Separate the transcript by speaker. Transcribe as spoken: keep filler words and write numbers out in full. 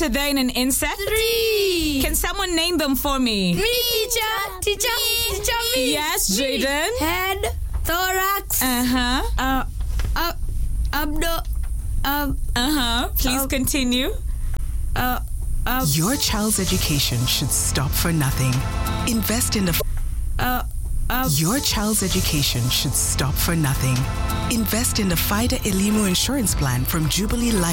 Speaker 1: are there in an insect?
Speaker 2: Three.
Speaker 1: Can someone name them for me?
Speaker 2: Me, teacher. Teacher. Teacher, me.
Speaker 1: Yes, Jaden.
Speaker 2: Head, thorax,
Speaker 1: Uh-huh.
Speaker 2: uh, uh, abdo, um,
Speaker 1: Uh-huh. Please
Speaker 2: Uh,
Speaker 1: continue.
Speaker 2: uh, uh,
Speaker 3: Your child's education should stop for nothing. Invest in the...
Speaker 2: uh, uh,
Speaker 3: Your child's education should stop for nothing. Invest in the FIDA Elimu insurance plan from Jubilee Life.